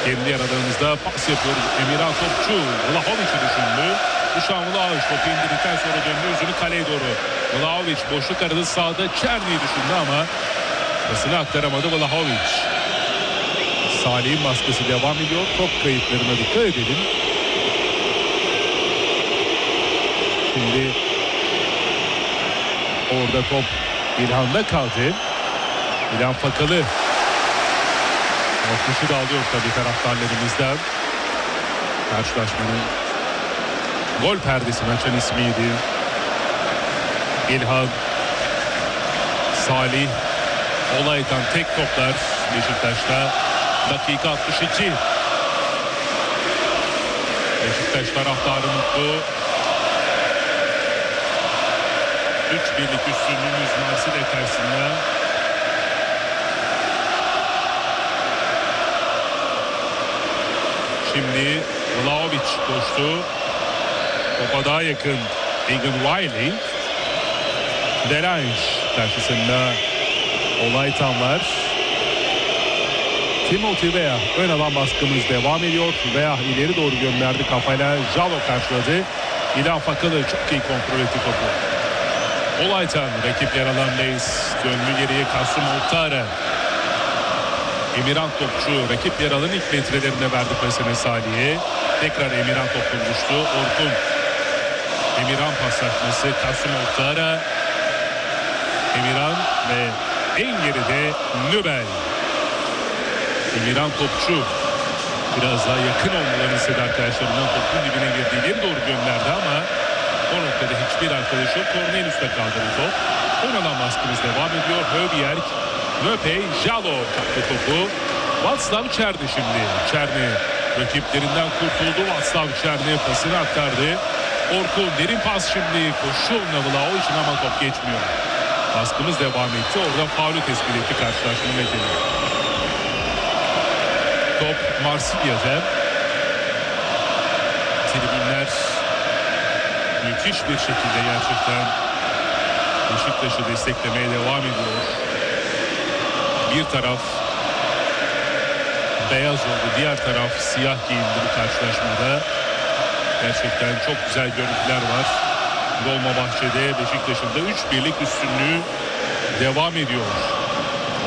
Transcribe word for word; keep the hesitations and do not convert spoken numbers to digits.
Kendi yaralarımızda pas yapıyor Emirhan Topçu. Vlahovic'i düşündü. Dušan Vlahović topu indirdikten sonra döndü, yüzünü kaleye doğru. Vlahović boşluk aradı, sağda Černi'yi düşündü ama pasını aktaramadı Vlahović. Salih'in baskısı devam ediyor. Top kayıplarına dikkat edelim. Şimdi orada top İlhan'da kaldı. İlhan Fakalı. Alkışı da alıyor tabii taraftarlarımızdan. Karşılaşmanın gol perdesini açan ismiydi. İlhan, Salih, Olaytan tek toplar Beşiktaş'ta. Dakika altmış iki. Beşiktaş taraftarı mutlu. üç birlik üstünlüğümüz Marsilya karşısında. Şimdi Vlahović koştu. Topa daha yakın Egan Riley. Delange karşısında Olaytan var. Timothy Weah ön alan baskımız devam ediyor. Weah ileri doğru gönderdi, kafayla Jalo karşıladı. İlhan Fakalı çok iyi kontrol etti topu. Olaytan rakip yer alandayız. Döndü geriye Kasım Oktara. Emirhan Topçu rakip yer alanın ilk metrelerinde verdi pasını Salih'e. Tekrar Emirhan Topçu düştü. Orkun. Emirhan paslaşması Kasım Oktara. Emirhan ve en geride Nübel. Emirhan Topçu biraz daha yakın olmalarını istedi arkadaşlarından, topun dibine girdi, ileri doğru gönderdi ama o noktada hiçbir arkadaşı yok. Cornelius'ta kaldı bu top. Ön alan baskımız devam ediyor. Höbjerg, Nöpey, Jalo kaptı topu. Václav Černi şimdi. Černi rakiplerinden kurtuldu. Václav Černi pasını aktardı. Orkun derin pas şimdi. Koşu Vlahovic'in ama top geçmiyor. Baskımız devam etti. Orada faulü tespit etti karşılaşmanın hakemi. Top Marsilya'da. Tribünler müthiş bir şekilde gerçekten Beşiktaş'ı desteklemeye devam ediyor. Bir taraf beyaz oldu, diğer taraf siyah giyindi bu karşılaşmada. Gerçekten çok güzel görüntüler var. Dolmabahçe'de Beşiktaş'ın da üç birlik üstünlüğü devam ediyor.